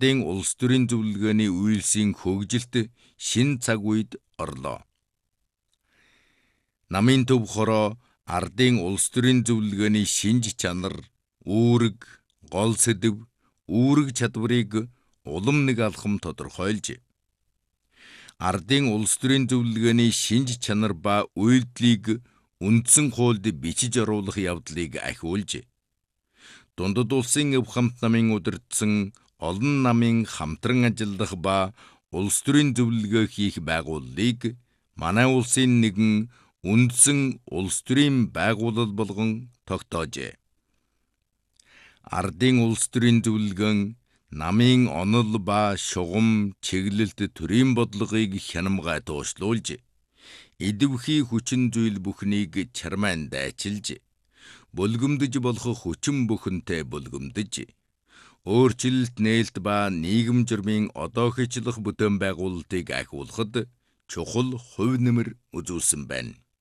ардын улс төрийн зөвлөгөөний үйлсийн хөгжилт шин цаг үед орлоо. Намын төв хороо ардын улс төрийн зөвлөгөөний шинж чанар, үүрэг, гол сэдэв, үүрэг чадварыг улам нэг алхам тодорхойлж, ардын улс төрийн зөвлөгөөний шинж чанар ба үйлдэлийг үндсэн хуульд бичиж оруулах явдлыг ахиулж, дундад улсын өв хамт намын удирдсан олон намын хамтран ажиллах ба улс төрийн зөвлөгөө хийх байгууллагыг манай улсын нэгэн үндсэн улс төрийн байгууллал болгон тогтоожээ. Ардын улс төрийн зөвлөгөөн намын онол ба шугам, чиглэлт төрийн бодлогыг хянамгай туушлуулж, идэвхий хүчин зүйл бүхнийг чармайн дайчилж, булгамдж болох хүчин бүхэнтэй булгамдж, өөрчлөлт нээлт ба нийгэм журмын одоохичлох бүтээн байгуулалтыг ахиулахад чухал хувь нэмэр үзүүлсэн байна.